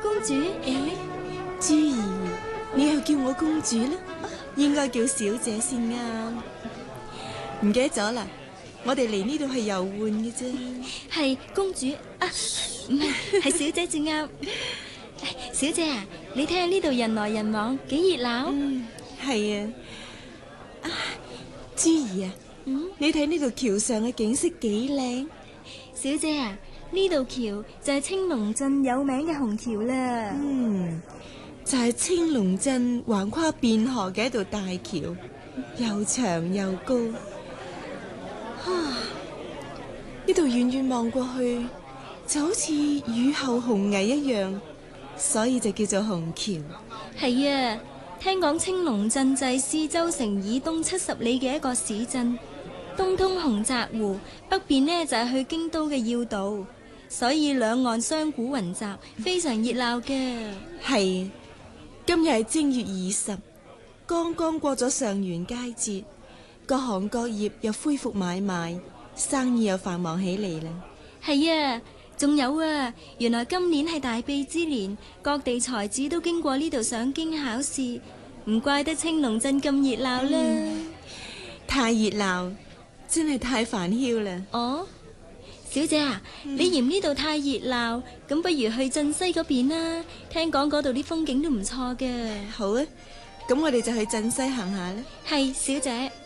公主。 珠兒，你又叫我公主啦，應該叫小姐先啱。唔記得咗啦，我哋嚟呢度係遊玩嘅啫。 係公主啊，唔係，係小姐至啱。小姐啊，你睇下呢度人來人往，幾熱鬧。 係啊。珠兒啊，你睇呢度橋上嘅景色幾靚。 小姐啊，呢度橋就係青龍鎮有名嘅虹橋啦。 就係青龍鎮橫跨汴河嘅一道大橋，又長又高。呢度遠遠望過去就好似雨後紅蟻一樣，所以就叫做虹橋。 係啊，聽講青龍鎮就係泗州城以東70里嘅一個市鎮，東通洪澤湖，北邊呢就係去京都嘅要道，所以兩岸商賈雲集，非常熱鬧嘅。 係，今日係正月20，剛剛過咗上元佳節，各行各業又恢復買賣，生意又繁忙起嚟啦。 係啊，仲有啊，原來今年係大庇之年，各地才子都經過呢度上京考試，唔怪得青龍鎮咁熱鬧啦。 太熱鬧，真係太煩囂啦。 哦，小姐啊，你嫌呢度太熱鬧，咁不如去鎮西嗰邊啦，聽講嗰度啲風景都唔錯嘅。 好啊，咁我哋就去鎮西行下啦。 係，小姐。